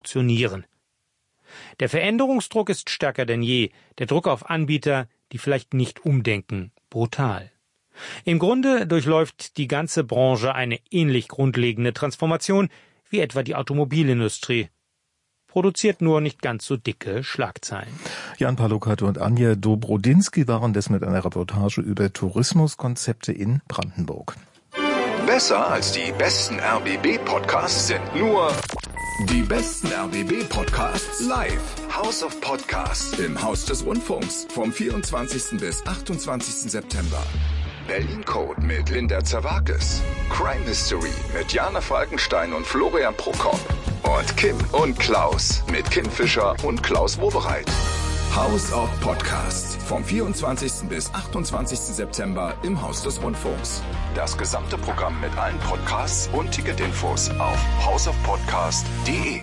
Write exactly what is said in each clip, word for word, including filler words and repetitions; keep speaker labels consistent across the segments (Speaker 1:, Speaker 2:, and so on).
Speaker 1: funktionieren. Der Veränderungsdruck ist stärker denn je, der Druck auf Anbieter, die vielleicht nicht umdenken, brutal. Im Grunde durchläuft die ganze Branche eine ähnlich grundlegende Transformation wie etwa die Automobilindustrie. Produziert nur nicht ganz so dicke Schlagzeilen.
Speaker 2: Jan Palokat und Anja Dobrodinsky waren das mit einer Reportage über Tourismuskonzepte in Brandenburg.
Speaker 3: Besser als die besten R B B-Podcasts sind nur die besten R B B-Podcasts live. House of Podcasts im Haus des Rundfunks vom vierundzwanzigsten bis achtundzwanzigsten September. Berlin Code mit Linda Zerwakis. Crime Mystery mit Jana Falkenstein und Florian Prokop. Und Kim und Klaus mit Kim Fischer und Klaus Wobereit. House of Podcasts vom vierundzwanzigsten bis achtundzwanzigsten September im Haus des Rundfunks. Das gesamte Programm mit allen Podcasts und Ticketinfos auf house of podcast punkt de.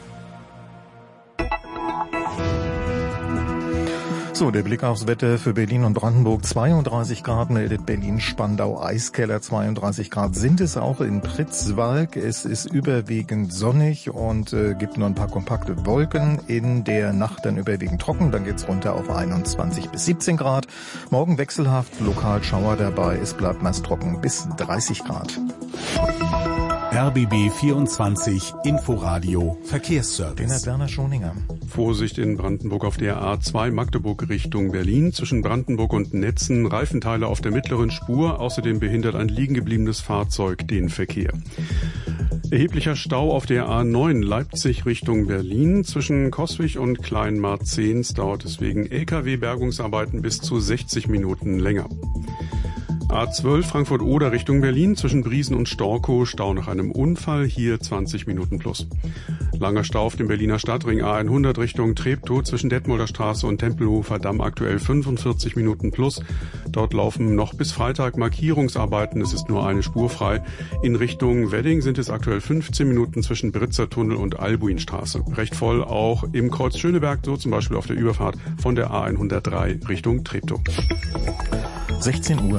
Speaker 2: So, der Blick aufs Wetter für Berlin und Brandenburg. zweiunddreißig Grad meldet Berlin-Spandau, Eiskeller. zweiunddreißig Grad sind es auch in Pritzwalk. Es ist überwiegend sonnig und äh, gibt nur ein paar kompakte Wolken. In der Nacht dann überwiegend trocken. Dann geht's runter auf einundzwanzig bis siebzehn Grad. Morgen wechselhaft, lokal Schauer dabei. Es bleibt meist trocken bis dreißig Grad.
Speaker 4: R B B vierundzwanzig Inforadio Verkehrsservice.
Speaker 2: Den hat Werner Schoninger.
Speaker 5: Vorsicht in Brandenburg auf der A zwei Magdeburg Richtung Berlin. Zwischen Brandenburg und Netzen Reifenteile auf der mittleren Spur. Außerdem behindert ein liegengebliebenes Fahrzeug den Verkehr. Erheblicher Stau auf der A neun Leipzig Richtung Berlin. Zwischen Coswig und Kleinmarzens dauert es wegen L K W-Bergungsarbeiten bis zu sechzig Minuten länger. A zwölf Frankfurt-Oder Richtung Berlin, zwischen Briesen und Storkow, Stau nach einem Unfall, hier zwanzig Minuten plus. Langer Stau auf dem Berliner Stadtring A hundert Richtung Treptow, zwischen Detmolder Straße und Tempelhofer Damm aktuell fünfundvierzig Minuten plus. Dort laufen noch bis Freitag Markierungsarbeiten, es ist nur eine Spur frei. In Richtung Wedding sind es aktuell fünfzehn Minuten zwischen Britzer Tunnel und Albuinstraße. Recht voll auch im Kreuz Schöneberg, so zum Beispiel auf der Überfahrt von der A hundertdrei Richtung Treptow.
Speaker 2: sechzehn Uhr.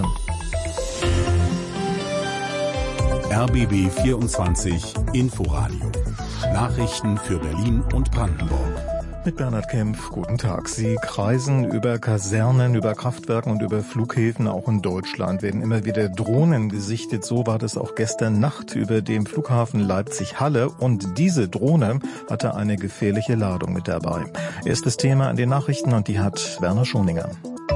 Speaker 4: R B B vierundzwanzig Inforadio. Nachrichten für Berlin und Brandenburg.
Speaker 2: Mit Bernhard Kempf, guten Tag. Sie kreisen über Kasernen, über Kraftwerken und über Flughäfen. Auch in Deutschland werden immer wieder Drohnen gesichtet. So war das auch gestern Nacht über dem Flughafen Leipzig-Halle. Und diese Drohne hatte eine gefährliche Ladung mit dabei. Erstes Thema an den Nachrichten und die hat Werner Schoninger.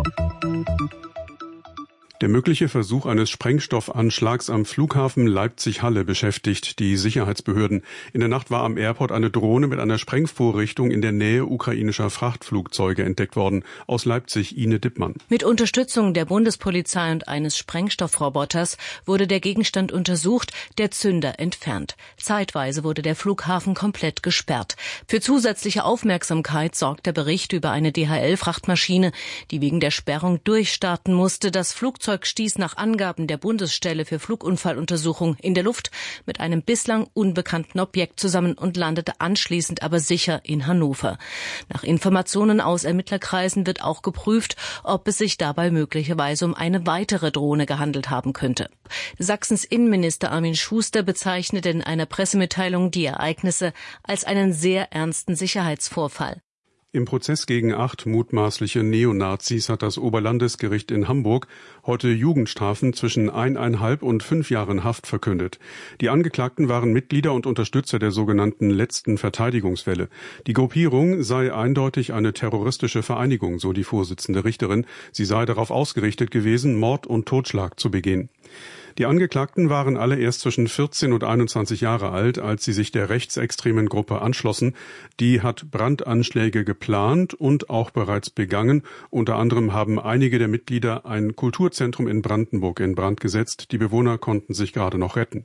Speaker 5: Der mögliche Versuch eines Sprengstoffanschlags am Flughafen Leipzig-Halle beschäftigt die Sicherheitsbehörden. In der Nacht war am Airport eine Drohne mit einer Sprengvorrichtung in der Nähe ukrainischer Frachtflugzeuge entdeckt worden. Aus Leipzig Ine Dippmann.
Speaker 6: Mit Unterstützung der Bundespolizei und eines Sprengstoffroboters wurde der Gegenstand untersucht, der Zünder entfernt. Zeitweise wurde der Flughafen komplett gesperrt. Für zusätzliche Aufmerksamkeit sorgt der Bericht über eine D H L-Frachtmaschine, die wegen der Sperrung durchstarten musste. Das Flugzeug stieß nach Angaben der Bundesstelle für Flugunfalluntersuchung in der Luft mit einem bislang unbekannten Objekt zusammen und landete anschließend aber sicher in Hannover. Nach Informationen aus Ermittlerkreisen wird auch geprüft, ob es sich dabei möglicherweise um eine weitere Drohne gehandelt haben könnte. Sachsens Innenminister Armin Schuster bezeichnete in einer Pressemitteilung die Ereignisse als einen sehr ernsten Sicherheitsvorfall.
Speaker 5: Im Prozess gegen acht mutmaßliche Neonazis hat das Oberlandesgericht in Hamburg heute Jugendstrafen zwischen eineinhalb und fünf Jahren Haft verkündet. Die Angeklagten waren Mitglieder und Unterstützer der sogenannten letzten Verteidigungswelle. Die Gruppierung sei eindeutig eine terroristische Vereinigung, so die Vorsitzende Richterin. Sie sei darauf ausgerichtet gewesen, Mord und Totschlag zu begehen. Die Angeklagten waren alle erst zwischen vierzehn und einundzwanzig Jahre alt, als sie sich der rechtsextremen Gruppe anschlossen. Die hat Brandanschläge geplant und auch bereits begangen. Unter anderem haben einige der Mitglieder ein Kulturzentrum in Brandenburg in Brand gesetzt. Die Bewohner konnten sich gerade noch retten.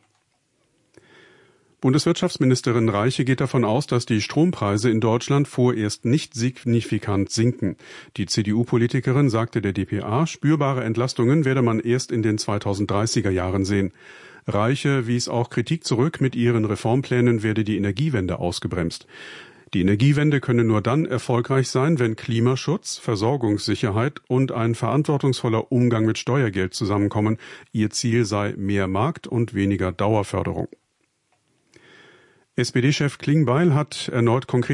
Speaker 5: Bundeswirtschaftsministerin Reiche geht davon aus, dass die Strompreise in Deutschland vorerst nicht signifikant sinken. Die C D U-Politikerin sagte der D P A, spürbare Entlastungen werde man erst in den zweitausenddreißiger Jahren sehen. Reiche wies auch Kritik zurück, mit ihren Reformplänen werde die Energiewende ausgebremst. Die Energiewende könne nur dann erfolgreich sein, wenn Klimaschutz, Versorgungssicherheit und ein verantwortungsvoller Umgang mit Steuergeld zusammenkommen. Ihr Ziel sei mehr Markt und weniger Dauerförderung. S P D-Chef Klingbeil hat erneut konkret